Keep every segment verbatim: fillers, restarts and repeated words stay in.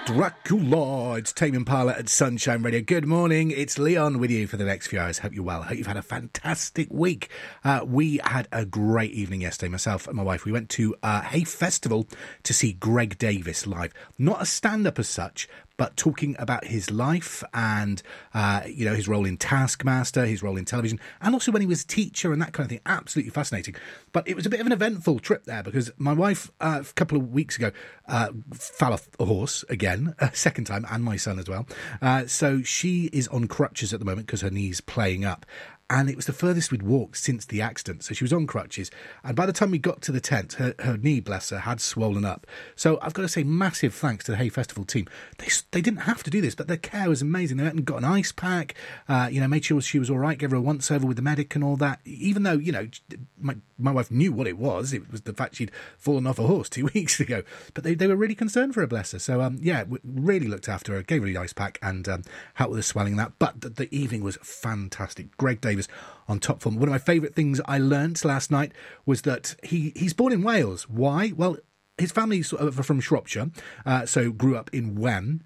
Dracula. It's Tame Impala at Sunshine Radio. Good morning. It's Leon with you for the next few hours. Hope you're well. Hope you've had a fantastic week. Uh, we had a great evening yesterday, myself and my wife. We went to uh, Hay Festival to see Greg Davies live. Not a stand-up as such, but talking about his life and, uh, you know, his role in Taskmaster, his role in television, and also when he was a teacher and that kind of thing. Absolutely fascinating. But it was a bit of an eventful trip there because my wife, uh, a couple of weeks ago, uh, fell off a horse again, a second time, and my son as well. Uh, so she is on crutches at the moment because her knee's playing up. And it was the furthest we'd walked since the accident. So she was on crutches. And by the time we got to the tent, her, her knee, bless her, had swollen up. So I've got to say massive thanks to the Hay Festival team. They they didn't have to do this, but their care was amazing. They went and got an ice pack, uh, you know, made sure she was all right, gave her a once-over with the medic and all that. Even though, you know, my, my wife knew what it was. It was the fact she'd fallen off a horse two weeks ago. But they, they were really concerned for her, bless her. So, um, yeah, really looked after her, gave her the ice pack and um, helped with the swelling and that. But the, the evening was fantastic. Greg Davies on top form. One of my favourite things I learnt last night was that he, he's born in Wales. Why? Well, his family's sort of from Shropshire, uh, so grew up in Wem.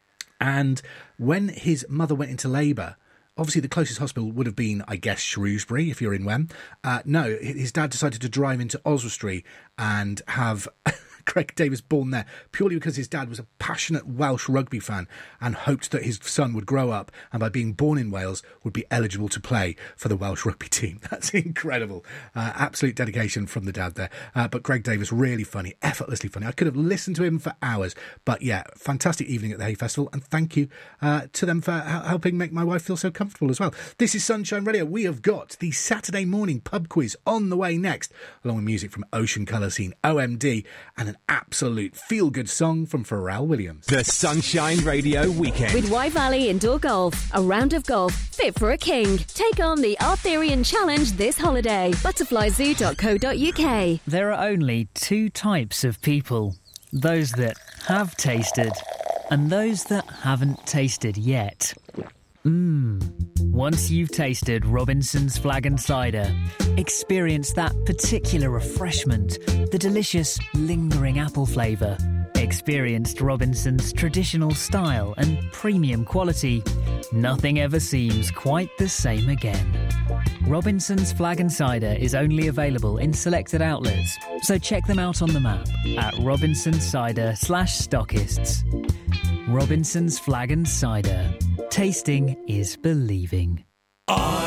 And when his mother went into labour, obviously the closest hospital would have been, I guess, Shrewsbury, if you're in Wem. Uh, no, his dad decided to drive into Oswestry and have Greg Davies born there, purely because his dad was a passionate Welsh rugby fan and hoped that his son would grow up and by being born in Wales would be eligible to play for the Welsh rugby team. That's incredible. Uh, absolute dedication from the dad there. Uh, but Greg Davies, really funny, effortlessly funny. I could have listened to him for hours. But yeah, fantastic evening at the Hay Festival. And thank you uh, to them for h- helping make my wife feel so comfortable as well. This is Sunshine Radio. We have got the Saturday morning pub quiz on the way next, along with music from Ocean Colour Scene, O M D, and an absolute feel-good song from Pharrell Williams. The Sunshine Radio Weekend. With Y Valley Indoor Golf, a round of golf fit for a king. Take on the Arthurian Challenge this holiday. butterfly zoo dot co dot uk. There are only two types of people. Those that have tasted and those that haven't tasted yet. Mmm. Once you've tasted Robinson's Flag and Cider, experience that particular refreshment, the delicious, lingering apple flavour. Experienced Robinson's traditional style and premium quality. Nothing ever seems quite the same again. Robinson's Flag and Cider is only available in selected outlets, so check them out on the map at Robinson's Cider slash stockists. Robinson's Flag and Cider. Tasting is believing.